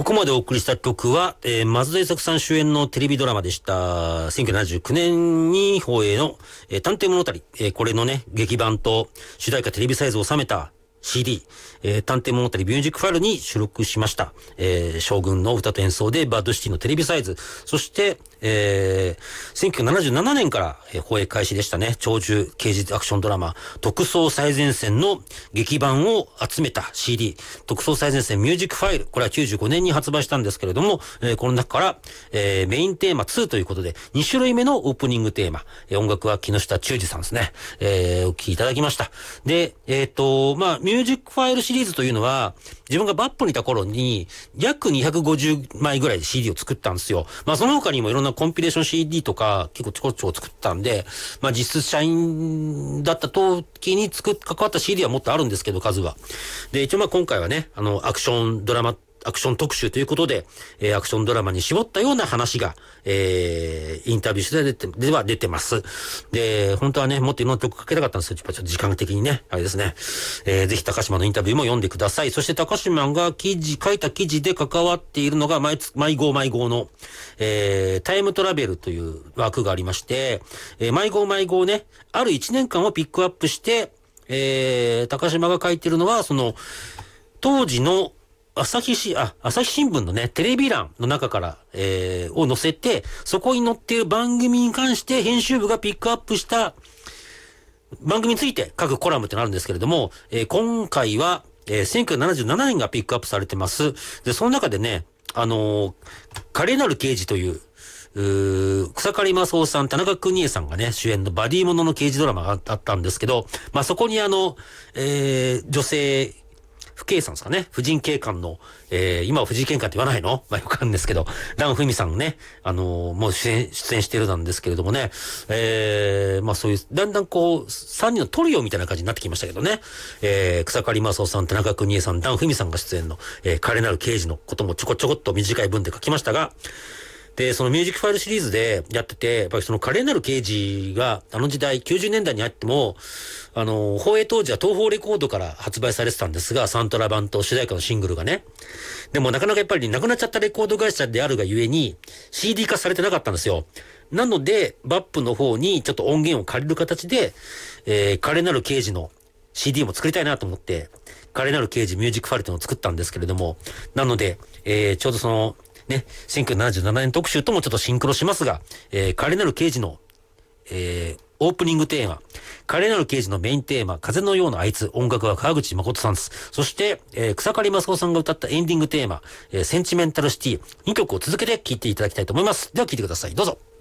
ここまでお送りした曲は、松田優作さん主演のテレビドラマでした。1979年に放映の、探偵物語。これのね、劇版と主題歌テレビサイズを収めたCD、探偵物語ミュージックファイルに収録しました。将軍の歌と演奏でバッドシティのテレビサイズ。そして、1977年から、放映開始でしたね。長寿刑事アクションドラマ、特捜最前線の劇版を集めた CD、特捜最前線ミュージックファイル。これは95年に発売したんですけれども、この中から、メインテーマ2ということで、2種類目のオープニングテーマ。音楽は木下忠二さんですね。お聴きいただきました。で、ミュージックファイルシリーズというのは、自分がバップにいた頃に、約250枚ぐらいで CD を作ったんですよ。その他にもいろんなコンピレーション CD とか、結構ちょこちょこ作ったんで、実質社員だった時に関わった CD はもっとあるんですけど、数は。で、一応今回はね、アクションドラマ、アクション特集ということで、アクションドラマに絞ったような話が、インタビュー取材では出てます。で、本当はね、もっといろんな曲かけたかったんですよ。ちょっと時間的にね、あれですね。ぜひ高島のインタビューも読んでください。そして高島が書いた記事で関わっているのが、毎号の、タイムトラベルという枠がありまして、毎号ね、ある1年間をピックアップして、高島が書いているのは、当時の朝日新聞のね、テレビ欄の中から、を載せて、そこに載っている番組に関して編集部がピックアップした番組について書くコラムってなるんですけれども、今回は、1977年がピックアップされてます。で、その中でね、華麗なる刑事という、草刈正雄さん、田中邦衛さんがね、主演のバディものの刑事ドラマがあったんですけど、そこに女性、婦警さんですかね。婦人警官の、今は婦人警官って言わないの？よくあるんですけど、ダン・フミさんね、もう出演してるなんですけれどもね、そういう、だんだん3人のトリオみたいな感じになってきましたけどね、草刈正雄さん、田中邦衛さん、ダン・フミさんが出演の、華麗なる刑事のこともちょこっと短い文で書きましたが、で、そのミュージックファイルシリーズでやってて、やっぱりその華麗なる刑事が、時代、90年代にあっても、放映当時は東宝レコードから発売されてたんですが、サントラ版と主題歌のシングルがね。でもなかなかやっぱりなくなっちゃったレコード会社であるがゆえに、CD 化されてなかったんですよ。なので、バップの方にちょっと音源を借りる形で、華麗なる刑事の CD も作りたいなと思って、華麗なる刑事ミュージックファイルというのを作ったんですけれども、なので、ちょうどね、1977年特集ともちょっとシンクロしますが、華麗なる刑事の、オープニングテーマ、華麗なる刑事のメインテーマ、風のようなあいつ、音楽は川口誠さんです。そして、草刈正雄さんが歌ったエンディングテーマ、センチメンタルシティ、2曲を続けて聴いていただきたいと思います。では聴いてください。どうぞ。